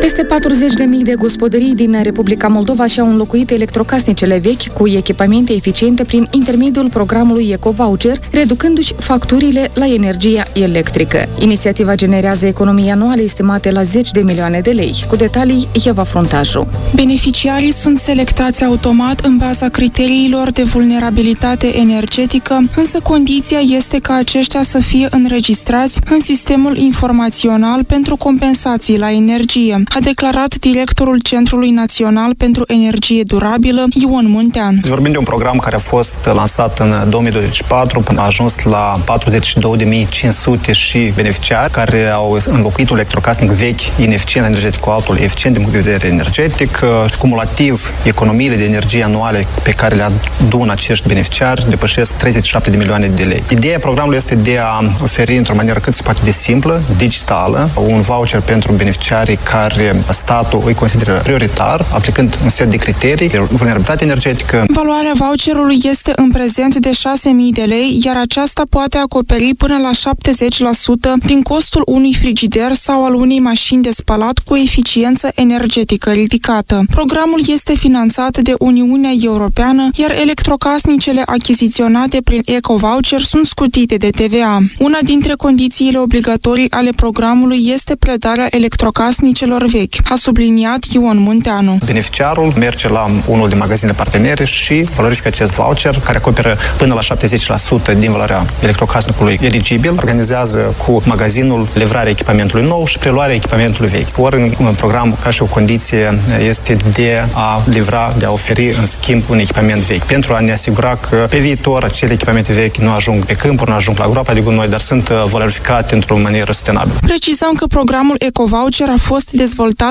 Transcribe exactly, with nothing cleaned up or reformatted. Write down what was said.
Peste patruzeci de mii de gospodării din Republica Moldova și-au înlocuit electrocasnicele vechi cu echipamente eficiente prin intermediul programului Ecovoucher, reducându-și facturile la energia electrică. Inițiativa generează economii anuale estimate la zeci de milioane de lei. Cu detalii, Eva Fruntașu. Beneficiarii sunt selectați automat în baza criteriilor de vulnerabilitate energetică, însă condiția este ca aceștia să fie înregistrați în sistemul informațional pentru compensații la energie, a declarat directorul Centrului Național pentru Energie Durabilă, Ion Muntean. Vorbim de un program care a fost lansat în două mii douăzeci și patru, până a ajuns la patruzeci și două de mii cinci sute și beneficiari care au înlocuit un electrocasnic vechi, ineficient energetic cu altul eficient din punct de vedere energetic. Cumulativ, economiile de energie anuale pe care le adună acești beneficiari depășesc treizeci și șapte de milioane de lei. Ideea programului este de a oferi într-o manieră cât se poate de simplă, digitală, un voucher pentru beneficiarii care statul îi consideră prioritar, aplicând un set de criterii de vulnerabilitate energetică. Valoarea voucherului este în prezent de șase mii de lei, iar aceasta poate acoperi până la șaptezeci la sută din costul unui frigider sau al unei mașini de spălat cu eficiență energetică ridicată. Programul este finanțat de Uniunea Europeană, iar electrocasnicele achiziționate prin Ecovoucher sunt scutite de T V A. Una dintre condițiile obligatorii ale programului este predarea electrocasnicelor vechi, a subliniat Ion Munteanu. Beneficiarul merge la unul din magazinele partenere și valorifică acest voucher, care acoperă până la șaptezeci la sută din valoarea electrocasnicului eligibil, organizează cu magazinul livrarea echipamentului nou și preluarea echipamentului vechi. Ori în, în program, ca și o condiție, este de a livra, de a oferi în schimb un echipament vechi, pentru a ne asigura că pe viitor acele echipamente vechi nu ajung pe câmpuri, nu ajung la groapa de gunoi, dar sunt valorificate într-o manieră sustenabilă. Precizăm că programul Ecovoucher a fost dezvoltat